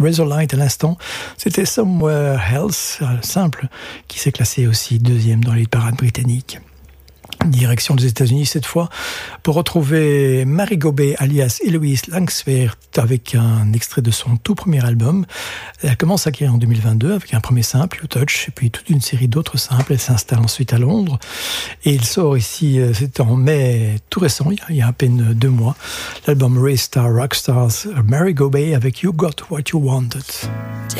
Razorlight à l'instant, c'était Somewhere Else, simple, qui s'est classé aussi deuxième dans les parades britanniques. Direction des États-Unis cette fois pour retrouver Mary Gobey alias Eloise Langsford avec un extrait de son tout premier album. Elle commence sa carrière en 2022 avec un premier simple, You Touch, et puis toute une série d'autres simples. Elle s'installe ensuite à Londres et il sort ici, c'était en mai tout récent, il y a à peine 2 mois, l'album Race Star Rockstars, Mary Gobey avec You Got What You Wanted.